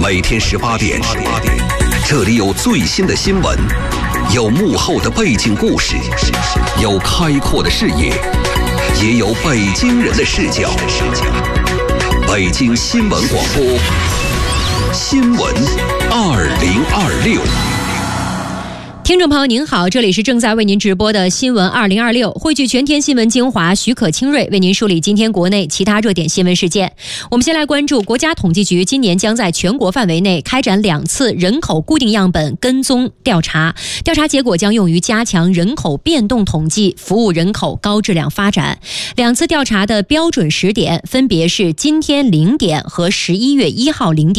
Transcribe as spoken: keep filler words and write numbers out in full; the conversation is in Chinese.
每天十八点，这里有最新的新闻，有幕后的背景故事，有开阔的视野，也有北京人的视角。北京新闻广播，新闻二零二六。 听众朋友您好，这里是正在为您直播的新闻二零二六，汇聚全天新闻精华，许可清瑞为您梳理今天国内其他热点新闻事件。我们先来关注国家统计局今年将在全国范围内开展两次人口固定样本跟踪调查，调查结果将用于加强人口变动统计，服务人口高质量发展。两次调查的标准时点分别是今天零点和十一月一号零点。